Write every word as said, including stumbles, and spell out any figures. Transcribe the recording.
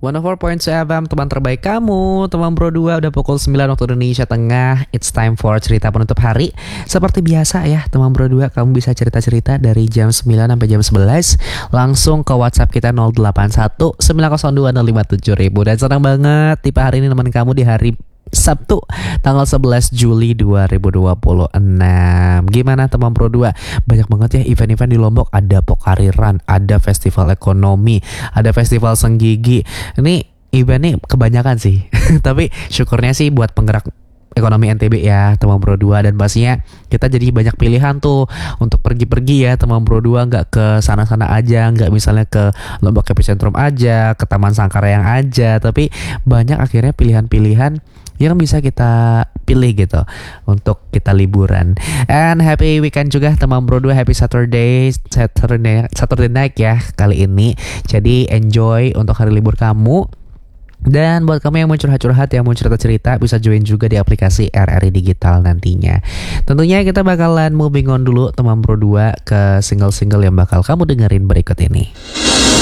seratus empat koma tujuh F M, teman terbaik kamu, teman Bro dua. Udah pukul sembilan waktu Indonesia Tengah. It's time for cerita penutup hari. Seperti biasa ya, teman Bro dua, kamu bisa cerita-cerita dari jam sembilan sampai jam sebelas langsung ke WhatsApp kita nol delapan satu sembilan nol dua nol lima tujuh ribu. Dan senang banget tipe hari ini nemenin kamu di hari Sabtu tanggal sebelas Juli dua ribu dua puluh enam. Gimana teman Pro dua? Banyak banget ya event-event di Lombok. Ada Pokari Run, ada festival ekonomi, ada festival Senggigi. Ini eventnya kebanyakan sih. Tapi syukurnya sih buat penggerak ekonomi N T B ya teman Pro dua. Dan pastinya kita jadi banyak pilihan tuh untuk pergi-pergi ya teman Pro dua. Nggak ke sana-sana aja, nggak misalnya ke Lombok Epicentrum aja, ke Taman Sangkarayang aja, tapi banyak akhirnya pilihan-pilihan yang bisa kita pilih gitu untuk kita liburan. And happy weekend juga teman Bro dua. Happy Saturday Saturday Saturday night ya kali ini. Jadi enjoy untuk hari libur kamu. Dan buat kamu yang mau curhat-curhat, yang mau cerita-cerita, bisa join juga di aplikasi R R I Digital nantinya. Tentunya kita bakalan moving on dulu teman Bro dua ke single-single yang bakal kamu dengerin berikut ini.